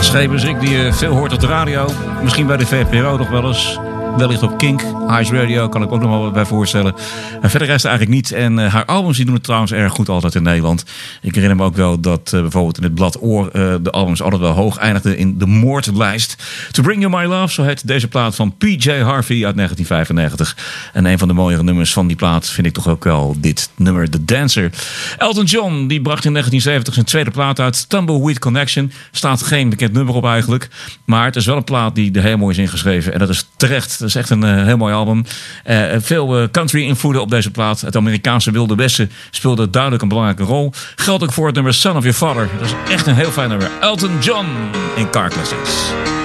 Schepensik, die je veel hoort op de radio. Misschien bij de VPRO nog wel eens. Wellicht op Kink, Ice Radio, kan ik ook nog wel bij voorstellen. En verder rest eigenlijk niet. En haar albums die doen het trouwens erg goed altijd in Nederland. Ik herinner me ook wel dat bijvoorbeeld in het blad Oor de albums altijd wel hoog eindigden in de moordlijst. To Bring You My Love, zo heet deze plaat van PJ Harvey uit 1995. En een van de mooiere nummers van die plaat vind ik toch ook wel dit nummer, The Dancer. Elton John, die bracht in 1970 zijn tweede plaat uit, Tumbleweed Connection. Staat geen bekend nummer op eigenlijk. Maar het is wel een plaat die er heel mooi is ingeschreven. En dat is terecht. Dat is echt een heel mooi album. Veel country invloeden op deze plaat. Het Amerikaanse Wilde Westen speelde duidelijk een belangrijke rol. Geldt ook voor het nummer Son of Your Father. Dat is echt een heel fijn nummer. Elton John in Car Classics.